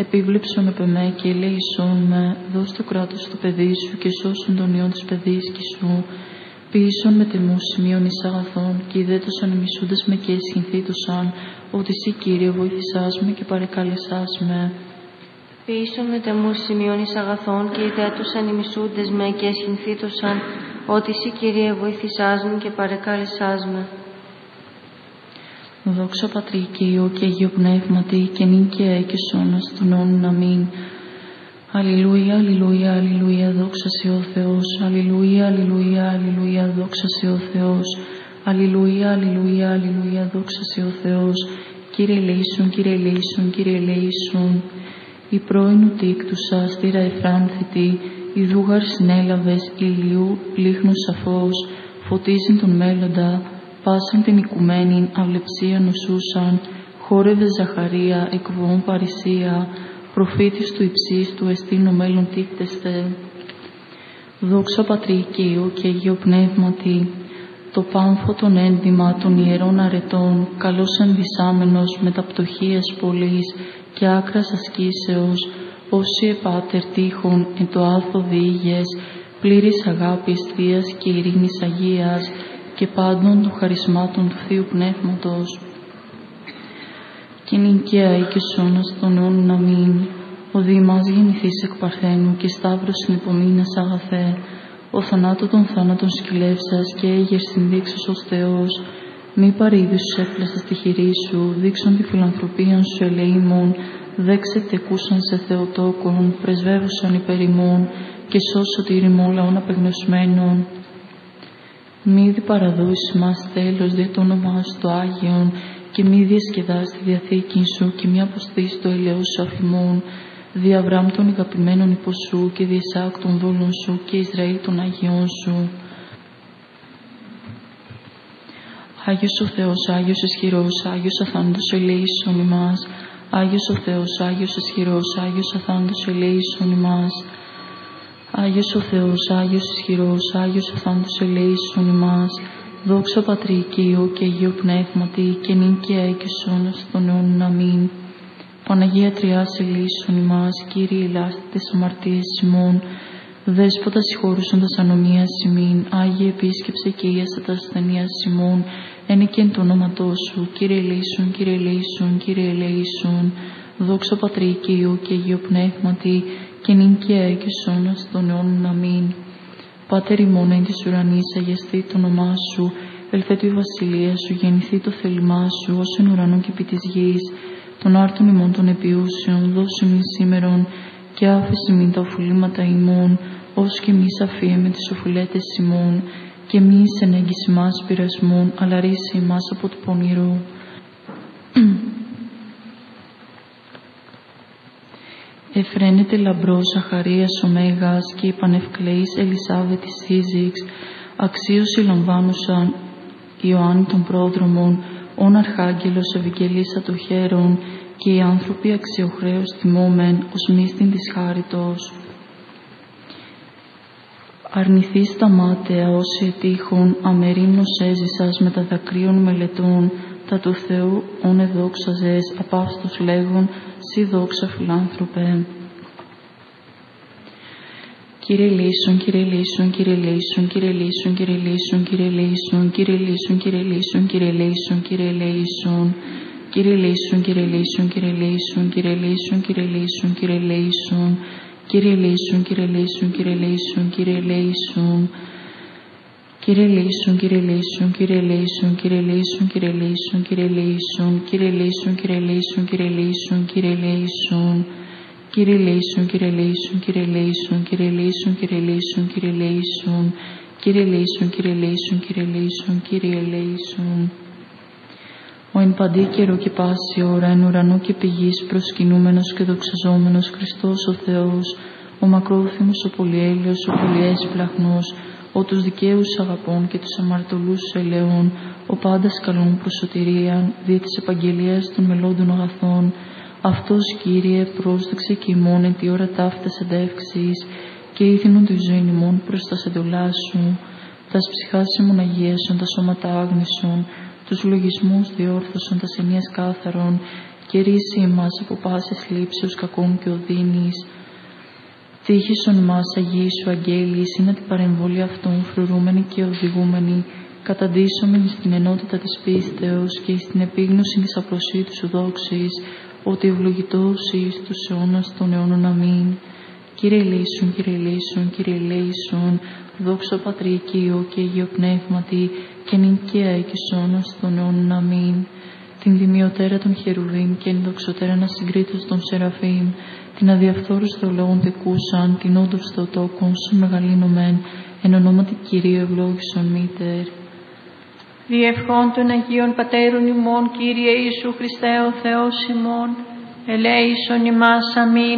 Επίβλεψον επ' εμέ και ελέησόν με, δώσ' το κράτος στο παιδί σου και σώσον τον ιόν της παιδίσκης σου. Ποιήσον με τιμούς σημείων εις αγαθών και ιδέτωσαν οι μισούντες με και εσχυνθήτωσαν, ότι εσύ Κύριε βοήθησάς με και παρεκάλεσάς με. Ποιήσον με τιμούς σημείων εις αγαθών και ιδέτωσαν οι μισούντες με και εσχυνθήτωσαν, ότι εσύ Κύριε βοήθησάς με και παρεκάλεσάς με. Δόξα Πατρί και Υιό και Αγίο Πνεύματι και νυν και αεί και σώνας των αιώνων. Αμήν. Αλληλούια, αλληλούια, αλληλούια, δόξα σε ο Θεός. Αλληλούια, αλληλούια, αλληλούια, δόξα σε ο Θεός. Αλληλούια, αλληλούια, αλληλούια, δόξα σε ο Θεός. Κύριε ελέησον, Κύριε ελέησον, Κύριε ελέησον. Η πρώην ουτίκτουσα στήρα εφράνθητη, η δούγαρ συνέλαβες ηλιού πλήχνος σαφώς, φωτίζειν τον μέλλοντα, πάσαν την οικουμένην αυλεψία νοσούσαν, χόρευε Ζαχαρία, εκβοών παρησία, προφήτης του υψίστου εστίν ο μέλλον τίκτεστε. Δόξα Πατρί και Υιό και Αγίο Πνεύματι, το πάμφο των ένδυμα των ιερών αρετών, καλώς ενδυσάμενος με τα πτωχίας πολλής και άκρας ασκήσεως, όσοι επάτερ τείχον εν το άθο διήγες, πλήρης αγάπης θείας και ειρήνης αγίας και πάντων των χαρισμάτων του Θείου Πνεύματος. Και νυν και αεί και σώνας των αιώνων. Αμήν. Ο διημάς γεννηθείς εκ Παρθένου και σταύρος συνυπομείνας αγαθέ, ο θανάτω των θάνατων σκυλεύσας και έγερ συνδείξος ως Θεός, μη παρήδους έπλασα στη χειρή σου, δείξον τη φιλανθρωπίαν σου ελεήμων, δέξε τεκούσαν σε Θεοτόκον, πρεσβεύουσαν υπέρ ημών και σώσω ημών λαών απεγνωσμένων. Μη διπαραδούσεις μας τέλος δια το όνομά σου το Άγιον και μη διασκεδάς τη Διαθήκη σου και μη αποστείς το ελαιός σου αφημών, δι' Αβραάμ των αγαπημένων υποσού και δι' Ισαάκ των δούλων σου και Ισραήλ των Αγιών σου. Άγιος ο Θεός, Άγιος ισχυρός, Άγιος αθάνατος ελέησον ημάς. Άγιος ο Θεός, Άγιος ισχυρός, Άγιος αθάνατος ελέησον ημάς. Άγιος ο Θεός, Άγιος ισχυρός, Άγιος αθάνατος ελέησον ημάς. Δόξα Πατρί και Υιό και Αγίο Πνεύματι και νυν και αεί και σώνας των αιώνων. Αμήν. Παναγία Τριάς ελεήσον ημάς, Κύριε ελάστη τες αμαρτίες ημών, Δέσποτα συγχώρουσον τας ανομίας ημίν, Άγιε επίσκεψε και ίασα τας ασθενείας ημών, ένε και εν το όνοματό σου, Κύριε ελεήσον, Κύριε ελεήσον, Κύριε ελεήσον. Δόξα Πατρί και Υιό και Αγίο Πνεύματι και νυν και αεί και σώνας των αιώνων. Αμήν. Πάτερ ημών εν της ουρανής, αγιαστεί το όνομά σου, ελθέτω η βασιλεία σου, γεννηθεί το θέλημά σου, ως εν ουρανό και επί της γης. Των άρτων ημών των επιούσεων, δώσου ημίν σήμερον, και άφεση μην τα οφειλήματα ημών, ως και μη αφίε με τις οφειλέτες ημών, και μη εις ενέγγιση μας πειρασμών, αλλά ρίσε ημάς από το πονηρό. Εφραίνεται λαμπρός Ζαχαρίας ο Μέγας και η πανευκλεής Ελισάβετ της σύζυγς, αξίωση λαμβάνουσαν Ιωάννη των πρόδρομων, ον αρχάγγελος ευηγγελίσα το χέρον, και οι άνθρωποι αξιοχρέως τιμόμεν ως μύστην της χάριτος. Αρνηθείς τα μάταια όσοι ετύχουν, αμερίμνος έζησας με τα δακρύων μελετών, τα του Θεού ον εδόξαζες, απαύστος λέγον, σοι δόξα φιλάνθρωπε. Κύριε ελεήσον, Κύριε ελεήσον, Κύριε ελεήσον, Κύριε ελεήσον, Κύριε ελεήσον, Κύριε ελεήσον, Κύριε ελεήσον, Κύριε ελεήσον, Κύριε ελεήσον, Κύριε ελεήσον. Κύριε ελεήσον, Κύριε ελεήσον, Κύριε ελεήσον, Κύριε ελεήσον, Κύριε ελεήσον, Κύριε ελεήσον. Κύριε ελεήσον, Κύριε ελεήσον, Κύριε ελεήσον, Κύριε ελεήσον. Κύριε ελεήσον, Κύριε ελεήσον, Κύριε ελεήσον, Κύριε ελεήσον, Κύριε ελεήσον, Κύριε ελεήσον. Κύριε ελεήσον, Κύριε ελεήσον, Κύριε ελεήσον, Κύριε ελεήσον. Κύριε ελεήσον, Κύριε ελεήσον, Κύριε ελεήσον, Κύριε ελεήσον, Κύριε ελεήσον, Κύριε ελεήσον. Κύριε ελεήσον, Κύριε ελεήσον, Κύριε ελεήσον, Κύριε ελεήσον. Ο εν παντή καιρό και πάση ώρα, εν ουρανό και πηγής προσκυνούμενος και δοξαζόμενος Χριστός ο Θεός, ο μακρόθυμος, ο πολυέλεος, ο πολυέσπλαχνος, ο τους δικαίους αγαπών και τους αμαρτωλούς ελαιών, ο πάντας καλών προς σωτηρίαν, δια της επαγγελίας των μελώντων αγαθών, αυτός Κύριε πρόσταξε και ημών εν τη ώρα ταύτας εντεύξεις και ήθινον τη ζωή ημών προς τα εντολάς σου, τας ψυχάς ημών αγίασον, τα σώματα άγνησον, τους λογισμούς διόρθωσον, τας ενίας κάθαρον και ρίση εμάς από πάσης λήψεως κακών και οδύνης. Τύχησον εμάς Αγίοι σου αγγέλοι, σύνα την παρεμβολή αυτών φρουρούμενοι και οδηγούμενοι, καταντήσομεν στην ενότητα της πίστεως και στην επίγνωση της απλοσίου σου δόξης, ότι ευλογητός εις τους αιώνας των αιώνων. Αμήν. Κύριε ελέησον, Κύριε ελέησον, Κύριε ελέησον, δόξα Πατρί και Υιό και Αγίο Πνεύματι, και νυν και αεί και εις αιώνας των αιώνων. Αμήν. Την δημιωτέρα των χερουβίμ και ενδοξωτέρα να συγκρίτως των σεραφείμ, την αδιαφθόρους θεολόγων τεκούσαν, την όντως θεοτόκον σου μεγαλύνομεν, εν ονόματι Κυρίου ευλόγησον μήτερ. Διευχών των Αγίων Πατέρων ημών, Κύριε Ιησού Χριστέ ο Θεός ημών, ελέησον ημάς. Αμήν.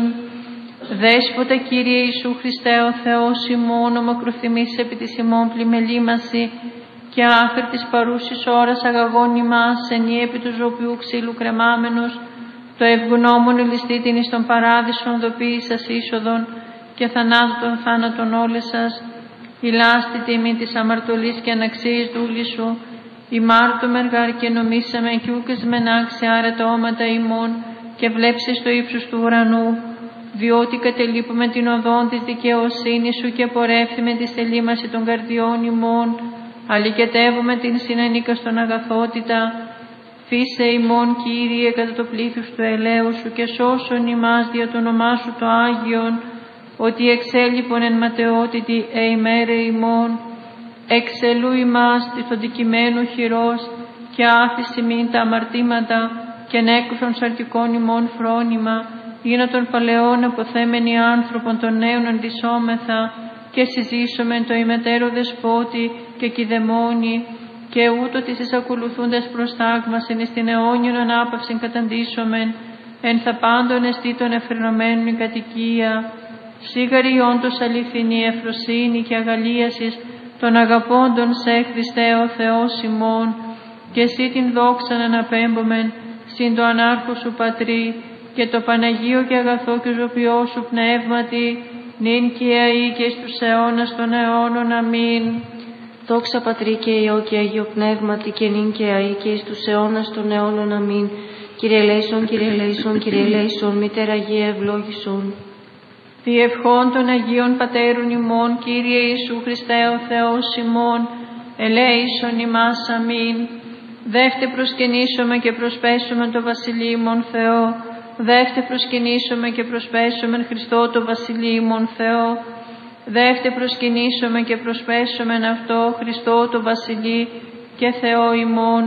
Δέσποτα Κύριε Ιησού Χριστέ ο Θεός ημών, ομακροθυμής επί της ημών πλημελήμαση και άχρη της παρούσης ώρας αγαγών ημάς, ενή επί του ζωπιού ξύλου κρεμάμενος, το ευγνώμων ελιστή την εις των παράδεισων δοποίησας είσοδον και θανάτων θάνατον όλες σας, η λάστη τιμή της αμαρτωλής και αναξίης δούλη σου, ημάρτωμεν γάρ και νομίσαμε κι ούκες μεν άξια άρετα όματα ημών και βλέψεις το ύψος του ουρανού, διότι κατελείπουμε την οδόν της δικαιοσύνης σου και πορεύθυμε τη θελήμαση των καρδιών ημών, αλικετεύουμε την συνανίκα στον αγαθότητα. Φύσε ημών, Κύριε, κατά το πλήθος του ελαίου σου και σώσον ημάς δια το όνομά σου το Άγιον, ότι εξέλιπον εν ματαιότητη ημέρε ημών. Εξελού ημάς της το δικημένου χειρός και άφηση μην τα αμαρτήματα και νέκρουσον σαρτικών ημών φρόνημα, γίνα των παλαιών αποθέμενοι άνθρωπον των νέων αντισώμεθα και συζήσομεν το ημετέρω δεσπότη και κηδεμόνι και ούτω τις εισακολουθούντες προστάγμασεν εις την αιώνιον ανάπαυσιν καταντήσομεν, εν θα πάντων εστί των εφρενωμένων η κατοικία. Σίγαρη όντως αληθινή ευφροσύνη και αγαλίασης των αγαπώντων σε Χριστέ ο Θεός ημών, και εσύ την δόξαν αναπέμπομεν συν το ανάρχο σου Πατρί και το Παναγίο και αγαθό και ζωπιό σου Πνεύματι, νυν και αεί και στους αιώνας των αιώνων. Αμήν. Δόξα Πατρί και Υιό και Αγίο Πνεύματι, και νυν και αεί και εις τους αιώνας των αιώνων. Αμήν. Κύριε ελέησον, Κύριε ελέησον, Κύριε ελέησον, Μητέρα Αγία ευλόγησον. Διευχών των Αγίων Πατέρων ημών, Κύριε Ιησού Χριστέ ο Θεός ημών, ελέησον ημάς. Αμήν. Δεύτε προσκυνήσομε και προσπέσομε το Βασιλεί ημών Θεό, δεύτε προσκυνήσομε και προσπέσομε Χριστό το Βασιλεί ημών Θεό, δεύτε προσκυνήσομε και προσπέσομε αυτό Χριστό το Βασιλεί και Θεό ημών.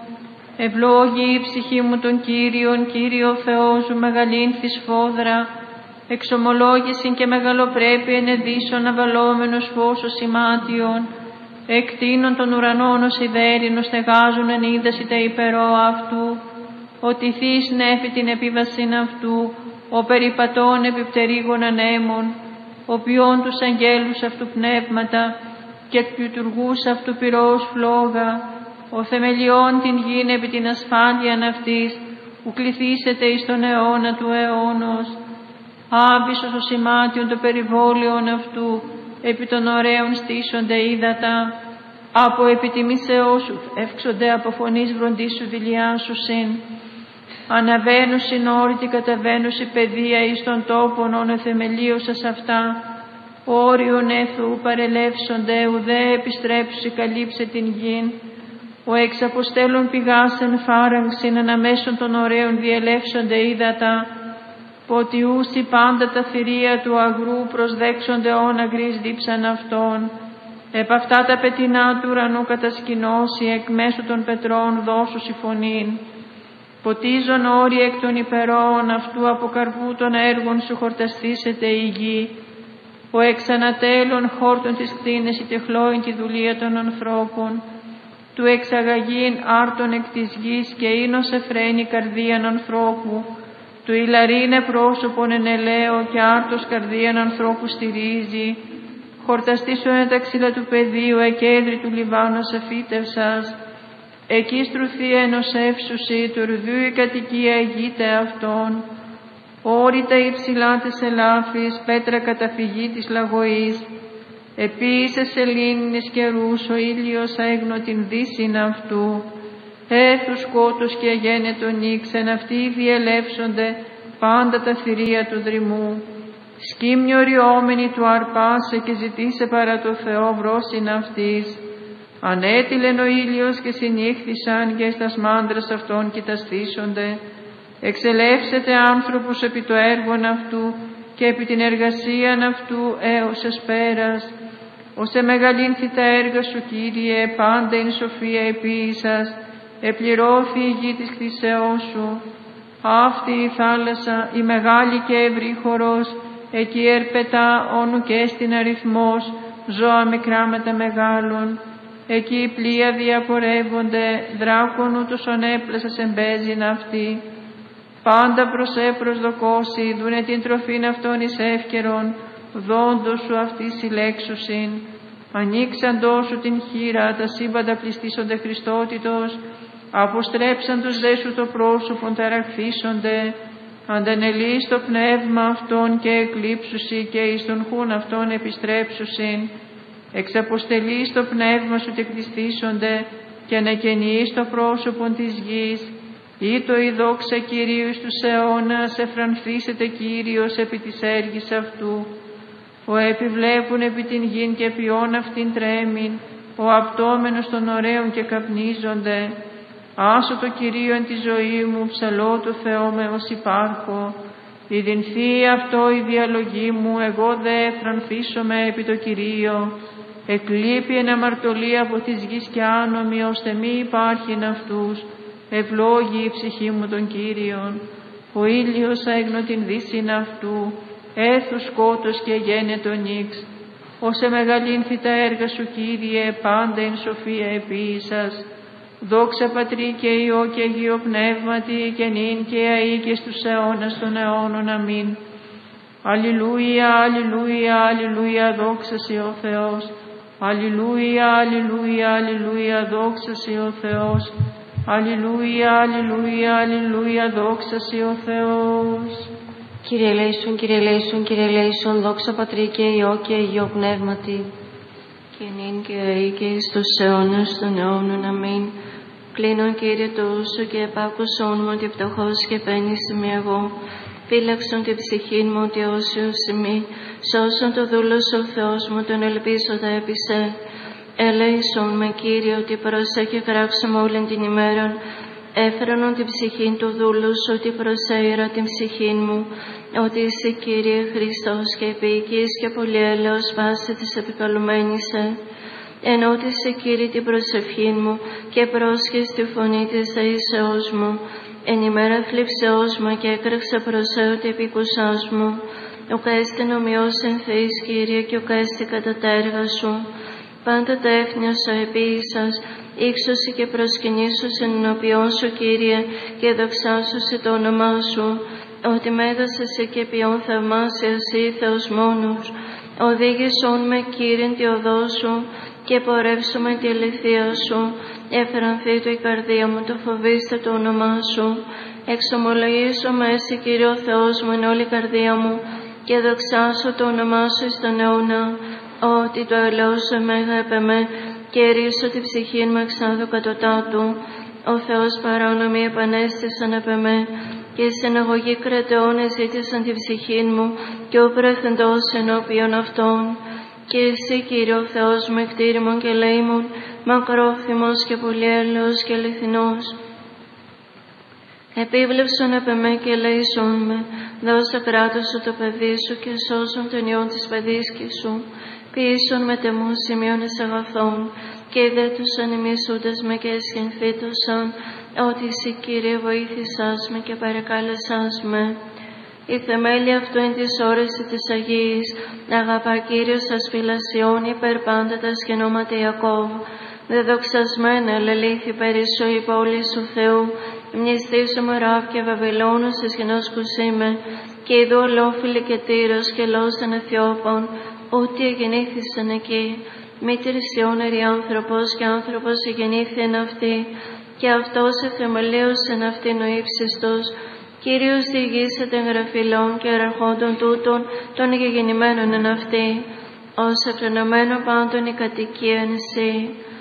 Ευλόγη η ψυχή μου των Κύριων, Κύριο Θεός μου μεγαλύνθη σφόδρα, εξομολόγησιν και μεγαλοπρέπεια ενεδίσων αβαλόμενος φως ο σημάτιον, εκτείνων των ουρανών ως ιδέρινο στεγάζουν εν είδαση τα υπερό αυτού, ότι θείς νέφη την επίβασιν αυτού, ο περιπατών επιπτερίγων ανέμων, ο ποιών τους αγγέλους αυτού πνεύματα και του λειτουργούς αυτού πυρός φλόγα, ο θεμελιών την γην επί την ασφάλειαν αυτής, που κληθήσεται εις τον αιώνα του αιώνος. Άμπισος ο σημάτιον το περιβόλαιον αυτού, επί των ωραίων στήσονται ύδατα, από επιτιμήσεώς σου εύξονται από φωνής βροντίσου δηλιάσουσιν. Αναβαίνουσιν όρητη καταβαίνουσι παιδεία εις των τόπων όν εθεμελίωσας αυτά, όριον έθου παρελεύσονται ουδέ επιστρέψουσι καλύψε την γην. Ο εξαποστέλων πηγάσεν φάραγξιν αναμέσων των ωραίων διελεύσονται ύδατα, ποτιούσι πάντα τα θηρία του αγρού προσδέξονται όν αγρής δίψαν αυτών. Επ' αυτά τα πετεινά του ουρανού κατασκηνώσει εκ μέσω των πετρών δώσου συμφωνήν. Ποτίζον όροι εκ των υπερών αυτού από καρπού των έργων σου χορταστήσεται η γη. Ο εξανατέλων χόρτων της κτίνες η τεχλώην τη δουλεία των ανθρώπων. Του εξαγαγήν άρτων εκ της γης και ίνος εφραίνει καρδίαν ανθρώπου. Του ηλαρίνε πρόσωπον εν ελαίο και άρτος καρδίαν ανθρώπου στηρίζει. Χορταστήσωνε τα ξύλα του πεδίου, εκέντρη του Λιβάνου αφήτευσας. Εκεί στρουθεί ενός εύσουσι, του ρουδιού η κατοικία ηγείται αυτών. Όρητα υψηλά της ελάφης, πέτρα καταφυγή της λαγωής. Επίσης σελήνης καιρούς, ο ήλιος αίγνω την δύσιν αυτού. έθου σκότους και αγένετο νύξ, εν αυτοί διελεύσονται πάντα τα θηρία του δρυμού. Σκύμνη οριόμενη του αρπάσε και ζητήσε παρά το Θεό βρόσιν αυτής. Ανέτειλεν ο ήλιος και συνήχθησαν και στας μάντρας αυτών κοιταστήσονται. Εξελεύσεται άνθρωπος επί το έργον αυτού και επί την εργασίαν αυτού έως εσπέρας. Ως εμεγαλύνθη τα έργα σου, Κύριε, πάντα in σοφία επίησας, επληρώθη η γη της κτήσεώς σου. Αυτή η θάλασσα, η μεγάλη και ευρύ χορός, εκεί ερπετά όνου και στην αριθμός, ζώα μικρά με τα μεγάλων. Εκεί οι πλοία διαπορεύονται, δράκων ούτως ονέπλασας εμπέζειν αυτή. Πάντα προσδοκώσει, δούνε την τροφήν αυτών εις εύκαιρον, δόντος σου αυτή συλλέξουσιν. Ανοίξαντός σου την χείρα, τα σύμπαντα πληστήσονται Χριστότητος, αποστρέψαν τους δε σου το πρόσωπον ταραχθήσονται, αντανελείς το πνεύμα αυτών και εκλείψουσι και εις τον χούν αυτών επιστρέψουσιν. Εξαποστελείς το πνεύμα σου τεκδιστήσονται και ανακαινείς το πρόσωπον της γης. Ήτο η δόξα Κυρίου στους αιώνας, εφρανθήσεται Κύριος επί της έργης αυτού. Ο επιβλέπουν επί την γην και ποιόν αυτήν τρέμην, ο απτόμενος των ωραίων και καπνίζονται. Άσο το Κυρίο εν τη ζωή μου, ψαλώ το Θεό με ως υπάρχω. Ιδινθεί αυτό η διαλογή μου, εγώ δε εφρανθήσομαι επί το Κυρίο. Εκλείπει εν αμαρτωλή από της γης και άνομη, ώστε μη υπάρχειν αυτούς. Ευλόγη η ψυχή μου τον Κύριον. Ο ήλιος αίγνω την δύσιν αυτού, έθου σκότος και γένετο νύξ. Ως εμεγαλύνθη τα έργα σου, Κύριε, πάντα εν σοφία επίησας. Δόξα Πατρί και Υιό και Αγίο Πνεύματι, και νυν και αεί και στους αιώνας των αιώνων. Αμήν. Αλληλούια, αλληλούια, αλληλούια, δόξα σε ο Θεός. Αλληλούια, αλληλούια, αλληλούια, δόξα σε ο Θεός. Αλληλούια, αλληλούια, αλληλούια, δόξα σε ο Θεός. Κύριε ελέησον, Κύριε ελέησον, Κύριε ελέησον, δόξα Πατρί και Υιό και Αγίο Πνεύματι, και νυν και αεί και εις τους αιώνας των αιώνων. Αμήν. Κλείνον, Κύριε, το ούσο και επάκουσον μου ότι φτωχός και πένης είμαι εγώ. Φύλαξον την ψυχήν μου ότι όσιος ημί, σώσον το δούλος ο Θεός μου, τον ελπίζοντα επί σε. Ελέησον με, Κύριε, ότι προσέχει γράψαμε όλην την ημέραν. Έφερον την ψυχήν του δούλου σου, ότι προσέειρα την ψυχήν μου, ότι είσαι, Κύριε Χριστός, και επίοικης και πολυέλεος βάση της επικαλουμένης σε. Ενώτισε, Κύριε, την προσευχή μου και πρόσχες τη φωνή της αίσεώς μου. Εν ημέρα θλίψεώς μου και έκραξε προσέωτη επίκουσάς μου. Ο καίστην ομοιός εν Θεής, Κύριε, και ο καίστην κατά τα έργα σου. Πάντα τα έθνια σου επίησας, ύξωση και προσκυνήσους εν ενώπιόν σου, Κύριε, και δοξάσουσι το όνομά σου. Ότι μέδασες και ποιόν θαυμάσιας ή Θεός μόνος. Οδήγησον με, Κύριε, τη οδό σου, και πορεύσουμε τη αληθεία σου. Εφρανθεί το η καρδία μου, το φοβήστε το όνομά σου. Εξομολογήσω με εσύ, Κύριε ο Θεός μου, εν όλη η καρδία μου, και δοξάσω το όνομά σου εις τον αιώνα. Ότι το ελαιό σου εμέγα επεμέ, και ρίσω τη ψυχή μου εξάδου κατωτάτου. Ο Θεός παράνομή επανέστησαν επεμέ, και συναγωγή κρατεών εζήτησαν τη ψυχή μου, και ο πρεθεντός ενώπιον αυτών. Και εσύ, Κύριε ο Θεός μου, εκτήρημον και λέημον, μακρόθυμος και πολυέλεος και αληθινός. Επίβλεψον επ' εμέ και ελέησον με, δώσε κράτος σου το παιδί σου και σώσον τον ιόν της παιδίσκης σου. Ποιήσον με τεμούς σημείωνες αγαθών, και δε τους ανημισούντες με και εσχυνθήτωσαν, ότι εσύ, Κύριε, βοήθησάς με και παρεκάλεσάς με. Η θεμέλια αυτού εν της όρεση της Αγίας, αγαπά Κύριος ασφυλασιών υπερ πάντα τα σκηνώματα Ιακώβ. Δεδοξασμένα ελελήθη περισσό η πόλη σου Θεού, μνηστήσω μου Ραβ και Βαβυλώνος εσχηνός που είμαι, και ειδού ολόφιλη και Τύρος και λόσαν Αιθιώπων, ούτε εγεννήθησαν εκεί. Μήτρης Ιόνερη άνθρωπος και άνθρωπος εγεννήθη εν αυτή, και αυτός εθεμελίος εν αυτήν ο ύψιστος. Κύριος διηγήσεται γραφιλών και εραρχόντων τούτων των γεγεννημένων εν αυτή, ως εκκληνωμένο πάντων η κατοικία εν εσύ.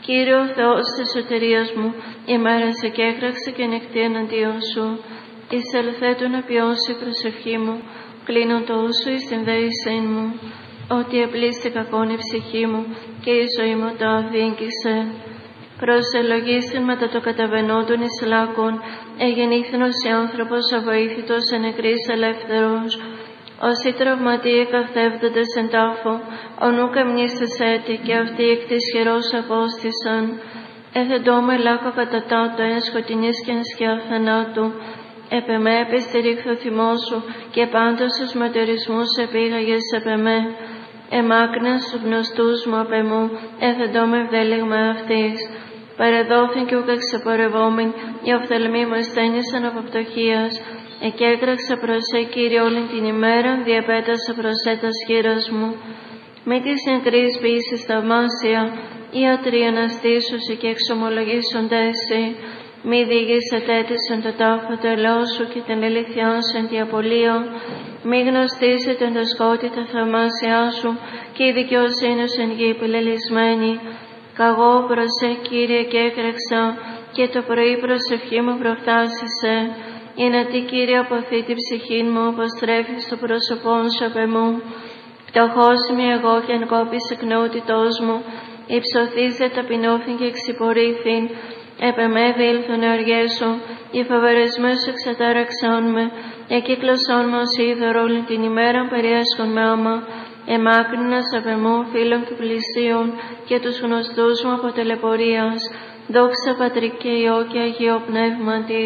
Κύριε ο Θεός της σωτηρίας μου, ημέρασε και έκραξε και νυχτή εναντίον σου. Εισελθέ του να πιώσει η προσευχή μου, κλείνω το ούσου εις την δέησή μου. Ότι επλήστη κακόν η ψυχή μου και η ζωή μου το αδίκησε. Προσελογίστην μετά το καταβαινόντων εις λάκων, εγεννήθην ως άνθρωπος αβοήθητος εν νεκρής ελεύθερος. Όσοι τραυματίε καθεύδοντες εν τάφο, ο νου καμνίστες έτη και αυτοί εκ της χειρός απόστησαν. Εθεντώ με λάκο κατά τάτω εν σκοτεινής και εν σκιά θανάτου. Επ' εμέ επιστηρίχθη ο θυμός σου και πάντως στους μετεωρισμούς επήγαγες επ' εμέ. Εμάκρυναν στους γνωστούς μου απ' εμού, εθεντώ με ευδέλιγμα αυτής. Παρεδόθην και ούκ εξεπορευόμην, οι οφθαλμοί μου ασθένησαν από πτωχίας. Εκέκραξα προς σε, Κύριε, όλη την ημέρα, διαπέτασα προς σε τας χείρας μου. Μη της νεκρής ποιήσεις θαυμάσια, ιατροί αναστήσουσι και εξομολογήσοντέσαι. Μη δίγησε τέτησον το τάφο το ελαιό σου και την αλήθειά σου εν τη απολία. Μη γνωστήσετε εν το σκότη τα θαυμάσια σου και η δικαιοσύνη σου εν γη επιλελισμένη. Καγώ προς σε, Κύριε, και έκραξα και το πρωί προσευχή μου προφτάσισε. Είναι τι, Κύριε, αποθεί την ψυχή μου, όπως τρέφεις το πρόσωπό σου απ' εμού. Πτωχός είμαι εγώ και εν κόπης εκνότητός μου, υψωθήσε ταπεινώθην και εξυπορήθην. Επ' εμέ διήλθον αργές σου, οι φοβερεσμές σου εξατάραξαν με, εκύκλωσαν με ως είδωρο όλη την ημέρα περιέσχον με άμα. Εμάκρυνας απ' εμού φίλων και πλησίων και τους γνωστούς μου από τελεπορίας. Δόξα Πατρί και Υιό και Αγίο Πνεύματι.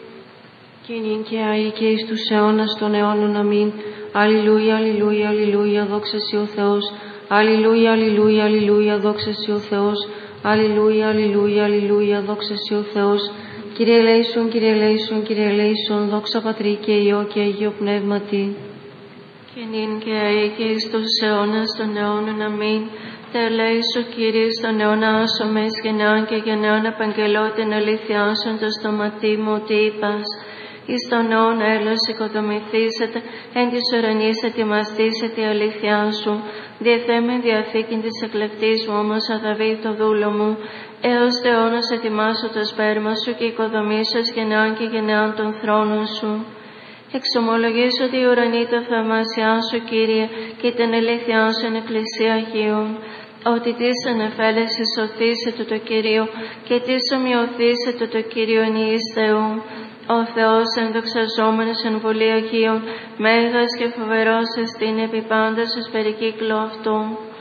Και νυν και αεί και εις τους αιώνας των αιώνων. Αμήν. Αλληλούια, αλληλούια, αλληλούια, δόξα σοι ο Θεός. Αλληλούια, αλληλούια, αλληλούια, δόξα σοι ο Θεός. Αλληλούια, αλληλούια, αλληλούια, δόξα σοι ο Θεός. Κύριε ελέησον, Κύριε ελέησον, Κύριε ελέησον, δόξα Πατρί και Υιό και Αγίο Πνεύματι. Και νυν και αεί και εις τους αιώνας των αιώνων. Αμήν. Τε ελέησο, Κύριε, στον αιώνα άσω εις γενναιάν και γενναιάν απαγγελώ την αλήθεια σου εν το στοματί μου ότι είπας. Εις τον αιώνα έλος οικοδομηθήσετε, εν της ουρανής ετοιμαστήσετε η αλήθειά σου. Διεθέμεν διαθήκην της εκλεκτής μου όμως αδαβή το δούλο μου. Έως τε αιώνας ετοιμάσω το σπέρμα σου και οικοδομήσω εις γενναιάν και γενναιάν των θρόνων σου. Εξομολογήσω τη ουρανή το θαυμάσιά σου, Κύριε, και την αλήθειά σου εν εκκλησία Αγίων. Ότι της ανεφέλεσαι σωθήσε το Κυρίο και της ομοιωθήσε το Κύριο εν εις Θεού. Ο Θεός ενδοξαζόμενος εν βολή Αγίων, μέγας και φοβερός εστίν επί πάντας ως περικύκλο αυτού.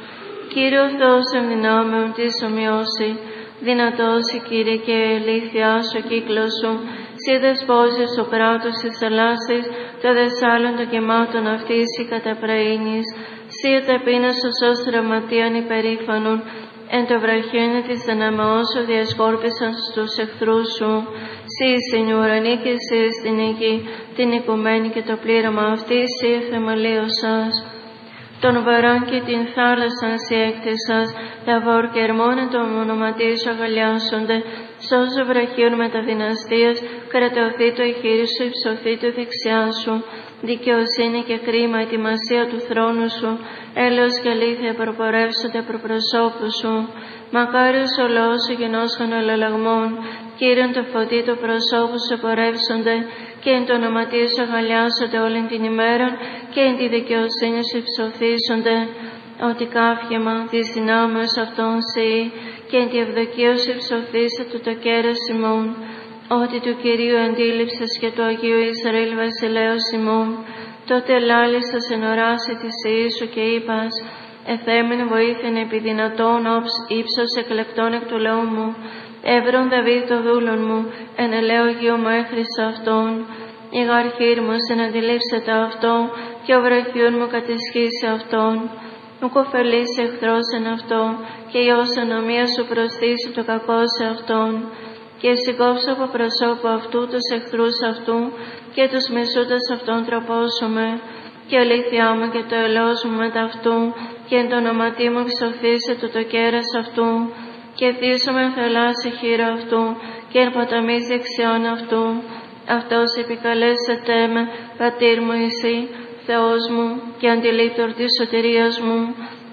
Κύριε ο Θεός εν δυνάμεων της ομοιώσει, δυνατός η Κύριε και η αλήθειά σου κύκλο σου, σύ δεσπόζεις ο κράτος της θαλάσσης, το δεσάλων των γεμάτων αυτής η καταπραίνεις, σύ ταπείνας ως τραυματίαν υπερήφανον, εν το βραχίωνε της δυναμεώς σου διασκόρπισαν στους εχθρούς σου. Σύ στην ουρανή και σύ στην γη, την οικουμένη και το πλήρωμα αυτή σύ θεμαλίωσας. Τον βαράν και την θάλασσαν σύ έκτισας, τα βορκερμόν εν το ονοματί σου αγαλιάσονται, σώζω βραχίων μεταδυναστίας, κρατεωθεί το εχείρι σου, υψωθεί το δεξιά σου. Δικαιοσύνη και κρίμα, ετοιμασία του θρόνου σου, έλεος και αλήθεια προπορεύσονται προπροσώπου σου. Μακάριος ο λαός σου γενώσχων αλλαλαγμών, Κύριον το φωτί του προσώπου σου πορεύσονται, και εν το ονοματί σου αγαλιάσονται όλη την ημέρα, και εν τη δικαιοσύνη σου υψωθήσονται. Ότι κάφιεμα της δυνάμεως αυτών σύ, και εν τη ευδοκία σου υψωθήσεται το κέρας ημών. Ότι του Κυρίου αντίληψες και του Αγίου Ισραήλ βασιλέως ημών, τότε λάλησας εν οράση της Ιησού και είπας, εθέμην βοήθην επί δυνατόν ύψος εκλεκτών εκ του λαού μου, εύρων Δαβίδ το δούλον μου, εν ελαίο Αγίου μου έχρισα αυτόν. Η γαρχήρ μου συναντιλήψεται αυτό, και ο βραχιούν μου κατησχύσει αυτόν. Ουκ ωφελήσει εχθρός εν αυτό, και η ως ανομία σου προσθήσει το κακό σε αυτόν. Και σηκώψω από προσώπου αυτού τους εχθρούς αυτού, και τους μισούντας αυτόν τροπώσομαι. Και αλήθεια μου και το ελαιός μου μετά αυτού, και εν το ονοματί μου εξωθήσε το κέρας αυτού. Και θύσομαι εν θαλάσσι χείρα αυτού, και εν ποταμής δεξιών αυτού. Αυτός επικαλέσατε με, πατήρ μου εσύ, Θεός μου, και αντιλήπτορ της σωτηρίας μου.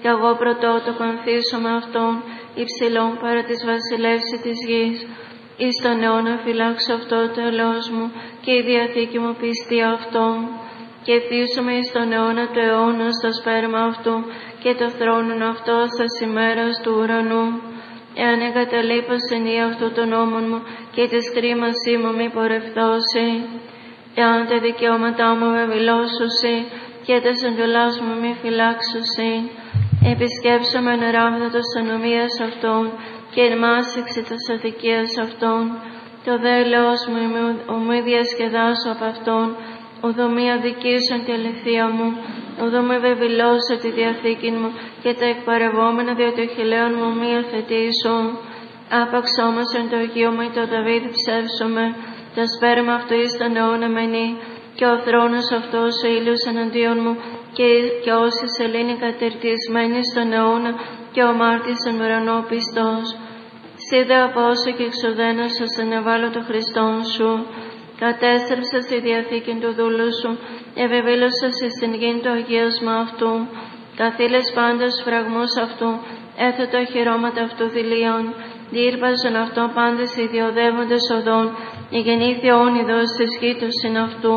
κι εγώ πρωτότοκο ανθίσω με αυτόν, υψηλόν παρά της βασιλεύση της γης. Εις τον αιώνα φυλάξω αυτό το ελός μου, και η διαθήκη μου πιστεί αυτό. Και θύσομαι εις τον αιώνα του αιώνα στο σπέρμα αυτού, και το θρόνον αυτό στα ημέρας του ουρανού. Εάν εγκαταλείπωσιν ή αυτού των νόμων μου, και της κρίμασή μου μη πορευθώσει. Εάν τα δικαιώματά μου με βιλώσουσι, και τα εντολάς μου μη φυλάξουσι. Επισκέψαμε εν ράμδα ανομίας αυτών, και εν μάσηξη της αδικίας αυτών. Το δέλεος μου μη διασκεδάσω από αυτόν, ουδό μη αδικήσω τη αληθεία μου, ουδό μη βεβηλώσω τη διαθήκη μου, και τα εκπαρευόμενα δια το χειλέον μου μη αθετήσω. Άπαξ όμως εν το Αγίο μου το Δαβίδ ψεύσομαι, το σπέρμα αυτού εις τον αιώνα μενή, και ο θρόνος αυτός ο ήλιος εναντίον μου, και όσοι σελήνη κατερτισμένοι στον αιώνα, και ο μάρτης εν ουρανό πιστός. Σίδε απόσω και εξοδένωσα σε νεβάλλω το Χριστόν σου, κατέστρεψα στη διαθήκη του δούλου σου, ευεβήλωσας στην γη το αγίασμα αυτού, καθήλες πάντως φραγμούς αυτού, έθω τα χειρώματα αυτού δηλίων, διήρπαζον αυτό πάντες ιδιοδεύοντες οδών, η γεννήθη όνειδος της γήτους συν αυτού.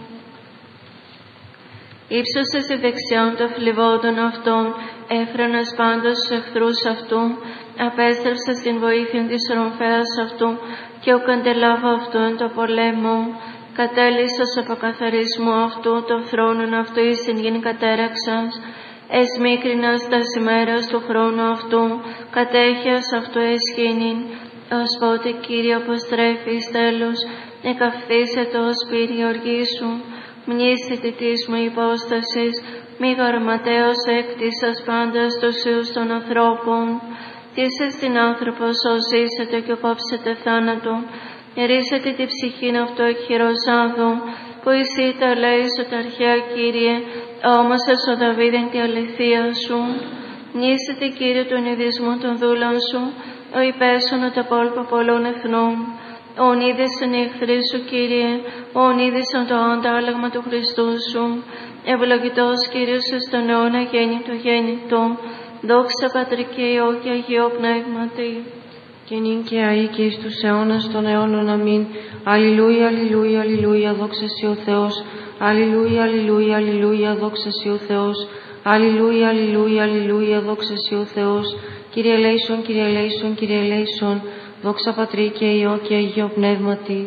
Ήψωσε στη δεξιόν των φλιβόντων αυτών, έφρανας πάντως τους εχθρούς αυτού, απέστρεψε στην βοήθεια της ρομφέας αυτού, και ο καντελάβα αυτού εν το πολέμο. Κατέλυσας από καθαρισμού αυτού, το θρόνον αυτού εις την γην κατέραξας, εσμίκρινας τα ημέρας του χρόνου αυτού, κατέχειας αυτού εσχήνην, ως πότε Κύριε αποστρέφεις τέλος, εκαυθήσεται ως πύρη οργή σου, μνήσθητη της μου υπόστασης, μη γαρματέως έκτισας πάντα στους ιούς των ανθρώπων. Τίσες την άνθρωπος ως ζήσετε και κόψετε θάνατο, ερίσετε τη ψυχήν αυτό εκχειροσάδου, που εσύ τα λέει σου τα αρχαία Κύριε, όμως ο Δαβίδ εν τη αληθεία σου. Μνήσετε Κύριε τον ειδισμό των δούλων σου, ο υπέσωνο τα κόλπα πολλών εθνών. Ον είδησαν οι εχθροί σου, Κύριε, ον είδησαν το αντάλλαγμα του Χριστού σου. Ευλογητός Κύριος εις τον αιώνα γέννητο γέννητο, δόξα Πατρί και Υιό και Αγίο Πνεύματι. Και νυν και αεί και εις τους αιώνας των αιώνων. Αμήν. Αλληλούια, αλληλούια, αλληλούια, δόξα σοι ο Θεός. Αλληλούια, αλληλούια, αλληλούια, δόξα σοι ο Θεός. Αλληλούια, αλληλούια, αλληλούια, δόξα σοι ο Θεός. Κύριε ελέησον, Κύριε ελέησον, Κύριε ελέησον, δόξα Πατρί και Υιό και Αγίο Πνεύματι.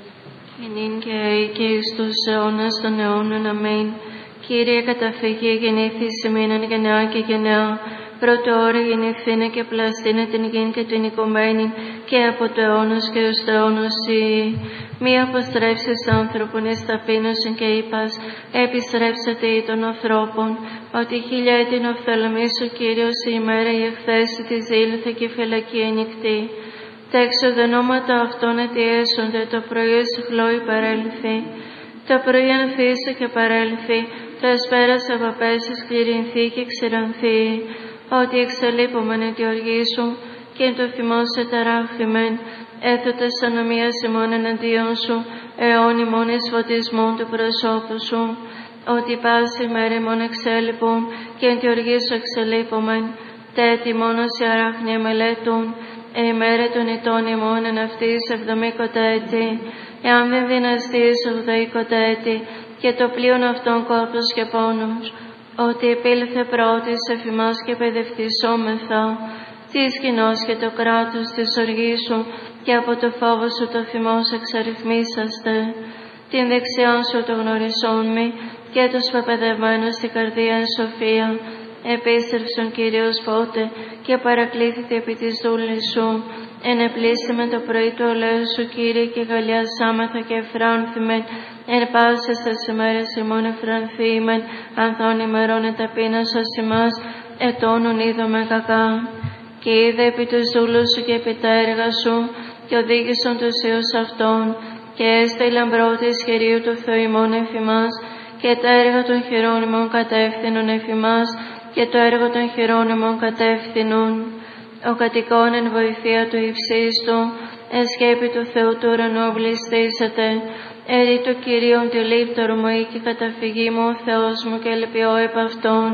Και νυν και αεί και εις τους αιώνας των αιώνων. Αμήν. Κύριε καταφυγή γεννήθης ημίναν γενεά και γενεά, πρώτο ώρα γεννηθήνε και πλαστήνε την γην και την οικομένη, και από το αιώνος και ως το αιώνος ή. Μη αποστρέψεις άνθρωπον εις ταπείνωσιν και είπας, επιστρέψατε ή των ανθρώπων, ότι 1000 έτη οφθαλμής ο Κύριος η ημέρα η εχθέση της ήλθε και η φυλακή ανοιχτή. Τα εξοδενώματα αυτών αιτιέσονται, το πρωί συχλό υπερέλθει. Το πρωί ανθίσε και παρέλθει, το εσπέρας απαπέσει σκληρινθεί και ξηρανθεί, ότι εξελείπομεν εν τη οργή σου, και εν το θυμός σε ταράχθημεν, έθωτες ανομίας ημών εναντίον σου, αιών ημών εις φωτισμόν του προσώπου σου, ότι πάση μέρη ημών εξέλιπουν, και εν τη οργή σου εξελείπομεν, τέτοι μόνο σε αράχνια μελέτουν, ημέρα των ετών ημών εν αυτής 70 έτη, εάν δεν δυναστείς 80 έτη, και το πλοίον αυτών κόπος και πόνος, ότι επήλθε πρώτης εφημάς και παιδευτισόμεθα, της κοινός και το κράτος της οργής σου, και από το φόβο σου το θυμός εξαριθμίσαστε. Την δεξιόν σου το γνωρισόν μη, και τους πεπαιδευμένους στην καρδία εν σοφία, επίστρεψον Κύριος πότε, και παρακλήθητη επί της δούλης σου, ενεπλήστη με το πρωί του ολέου σου, Κύριε, και γαλιάσάμεθα και εφράνθημεν, εν πάσες τας ημέρες ημών εφρανθήμεν, ανθών ημερών εταπείνωσας ημάς, ετώνων είδομε κακά. Και είδε επί τους δούλους σου και επί τα έργα σου, και οδήγησον τους ιούς αυτών, και έστειλαν πρώτης χειρίου του Θεού ημών εφημάς, και τα έργα των χειρών ημών κατεύθυνον εφημάς, και το έργο των χειρών ημών κατεύθυνον. Ο κατοικών εν βοηθεία του υψίστου, εσκέπη του Θεού του ουρανού βληστήσατε, έρη του Κυρίων τη λίπτωρ μου ή και καταφυγή μου ο Θεός μου και ελπιώ επ' αυτόν.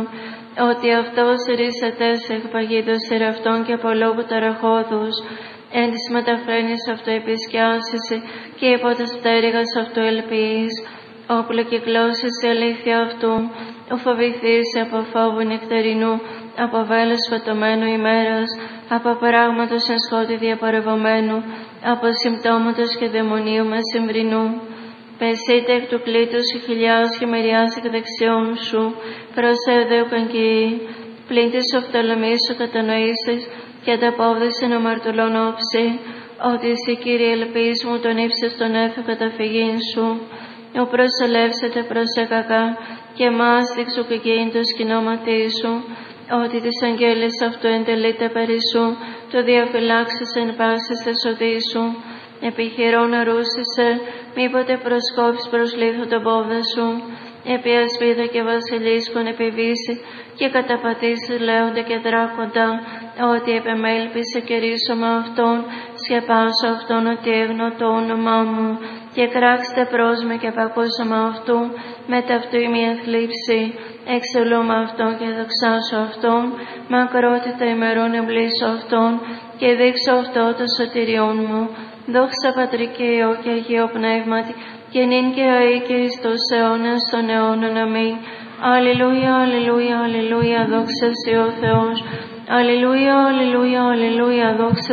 ότι αυτός ρίσατε σε εκπαγίδος εραυτών και από λόγου ταραχώδους, εν της μεταφραίνεις αυτό επισκιάσεσαι και υπό τα στέριγας αυτό ελπίς, όπλο κυκλώσεις η αλήθεια αυτού, ο φοβηθείς από φόβου νεκτερινού, από βέλος φωτωμένου ημέρας, από πράγματος εν σκότη διαπορευωμένου, από συμπτώματος και δαιμονίου μεσημβρινού. Πεσείτε εκ του κλήτους η χιλιάς και μεριάς εκ δεξιών σου, προσέδεου καγκύη, πλην της οφθαλμής σου κατανοήσεις και τα πόδες εν αμαρτωλών όψη, ότι εσύ Κύριε ελπίς μου τον ύψες τον έθω καταφυγήν σου, ο προσελεύσετε προς εκακά και εμάς δείξου κεκείν το σκηνώματί σου, ότι τις αγγέλες αυτού εντελείται περί σου, το διαφυλάξεις εν πάσης εσοδή σου, επιχειρών αρούσισε, μήποτε προσκόψεις προς λίθο τον πόδα σου, επί ασπίδα και βασιλίσκον επιβήσει και καταπατήσει λέοντα και δράκοντα, ότι επεμέλπισε και ρίσωμα αυτόν, σκεπάσω αυτόν ότι έγνω το όνομά μου, και κράξτε προς με και πακούσωμα αυτού, με ταυτού μια θλίψη, εξελούμε αυτόν και δοξάσω αυτόν, μακρότητα ημερών εμπλήσω αυτόν, και δείξω αυτό το σωτηριόν μου. Δόξα Πατρί και Υιό και Αγίο Πνεύματι, και νυν και αεί και εις τους αιώνας των αιώνων. Αμήν. Αλληλούια, αλληλούια, αλληλούια, δόξα Συ ο Θεός. Αλληλούια, αλληλούια, αλληλούια, δόξα